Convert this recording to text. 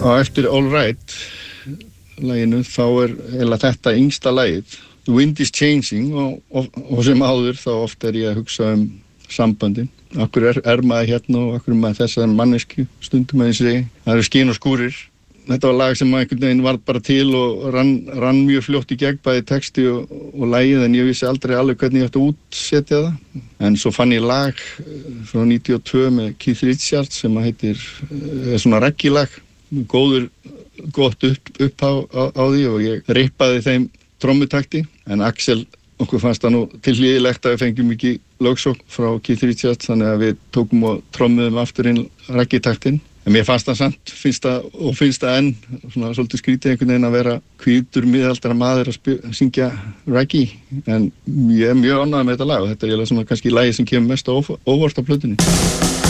á eftir All Right laginu þá eiginlega þetta yngsta lagið. The Wind is Changing og sem áður þá oft ég að hugsa samböndin. Akkur maður hérna og akkur maður þessar mannesku stundum að ég segi. Það eru skín og skúrir. Þetta var lag sem einhvern veginn varð bara til og rann mjög fljótt í gegn bæði texti og lagið en ég vissi aldrei alveg hvernig ég ætti að útsetja það. En svo fann ég lag frá 92 með Keith Richards sem heitir svona reggae-lag. Gott upp á því og ég rippaði þeim trommutakti en Axel okkur fannst það nú tilhlýðilegt að við fengjum ekki lögsókn frá Keith Richards þannig að við tókum og trommuðum aftur inn reggae-taktinn. En mér fannst það samt, finnst það enn svona svolítið skrítið einhvern veginn að vera hvítur miðaldra maður að syngja reggae en ég mjög ánægður með þetta lag og þetta svona kannski lagið sem kemur mest óvart á plötunni.